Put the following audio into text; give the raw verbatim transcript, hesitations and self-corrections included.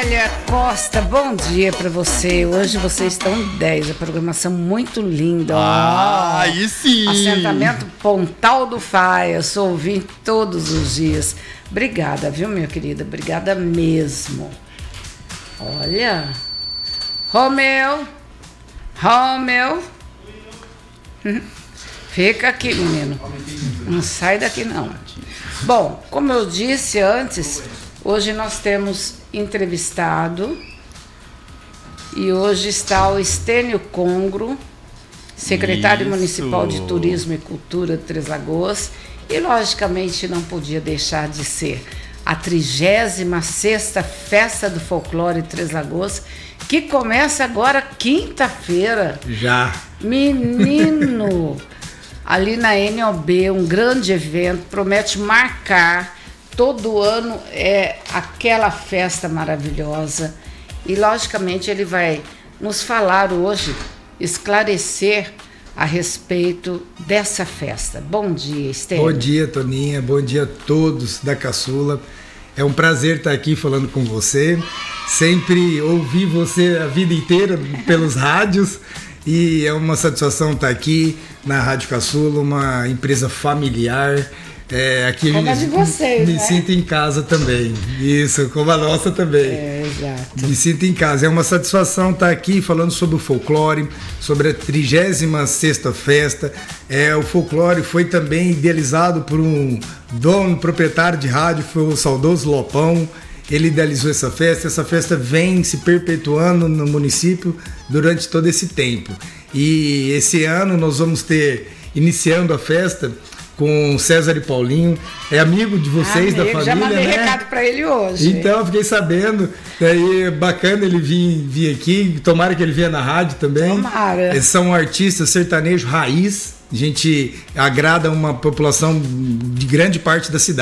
Célia Costa, bom dia pra você. Hoje vocês estão dez, a programação muito linda. Ah, aí sim! Assentamento Pontal do Faia, sou ouvinte todos os dias. Obrigada, viu, minha querida? Obrigada mesmo. Olha, Romeu, Romeu, fica aqui, menino. Não sai daqui, não. Bom, como eu disse antes, hoje nós temos entrevistado e hoje está o Estênio Congro, secretário Isso. municipal de Turismo e Cultura de Três Lagoas, e logicamente não podia deixar de ser a trigésima sexta Festa do Folclore de Três Lagoas, que começa agora quinta-feira. Já. Menino, ali na N O B, um grande evento, promete marcar. Todo ano é aquela festa maravilhosa. E, logicamente, ele vai nos falar hoje, esclarecer a respeito dessa festa. Bom dia, Estênio. Bom dia, Toninha. Bom dia a todos da Caçula. É um prazer estar aqui falando com você. Sempre ouvi você a vida inteira pelos rádios. E é uma satisfação estar aqui na Rádio Caçula, uma empresa familiar. É, aqui como a de vocês, me né? sinto em casa também. Isso, como a nossa também. É, exato. Me sinto em casa. É uma satisfação estar aqui falando sobre o folclore, sobre a trigésima sexta festa. É, o folclore foi também idealizado por um dono, proprietário de rádio, foi o saudoso Lopão. Ele idealizou essa festa. Essa festa vem se perpetuando no município durante todo esse tempo. E esse ano nós vamos ter, iniciando a festa, com César e Paulinho, é amigo de vocês, amigo, da família, já mandei né? recado para ele hoje. Então, fiquei sabendo, daí bacana ele vir, vir aqui, tomara que ele venha na rádio também. Tomara. Eles são artistas sertanejo raiz, a gente agrada uma população de grande parte da cidade.